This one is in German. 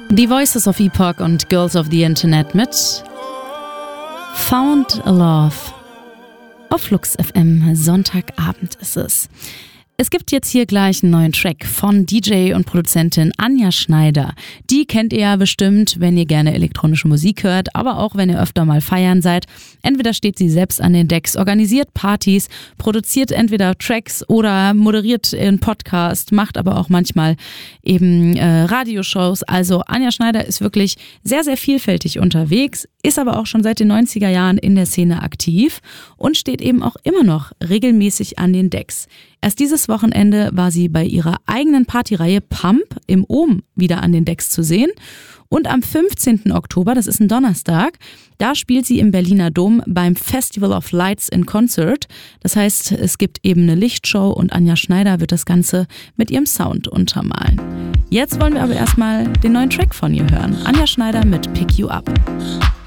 The Voices of Epoch und Girls of the Internet mit Found a Love. Auf Flux FM, Sonntagabend ist es. Es gibt jetzt hier gleich einen neuen Track von DJ und Produzentin Anja Schneider. Die kennt ihr ja bestimmt, wenn ihr gerne elektronische Musik hört, aber auch wenn ihr öfter mal feiern seid. Entweder steht sie selbst an den Decks, organisiert Partys, produziert entweder Tracks oder moderiert einen Podcast, macht aber auch manchmal eben Radioshows. Also Anja Schneider ist wirklich sehr, sehr vielfältig unterwegs, ist aber auch schon seit den 90er Jahren in der Szene aktiv und steht eben auch immer noch regelmäßig an den Decks. Erst dieses Wochenende war sie bei ihrer eigenen Partyreihe Pump im Ohm wieder an den Decks zu sehen. Und am 15. Oktober, das ist ein Donnerstag, da spielt sie im Berliner Dom beim Festival of Lights in Concert. Das heißt, es gibt eben eine Lichtshow und Anja Schneider wird das Ganze mit ihrem Sound untermalen. Jetzt wollen wir aber erstmal den neuen Track von ihr hören. Anja Schneider mit Pick You Up.